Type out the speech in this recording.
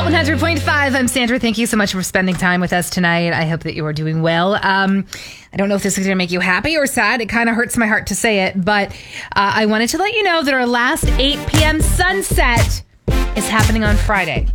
Hot 100.5. I'm Sandra. Thank you so much for spending time with us tonight. I hope that you are doing well. I don't know if this is going to make you happy or sad. It kind of hurts my heart to say it, but I wanted to let you know that our last 8 p.m. sunset is happening on Friday.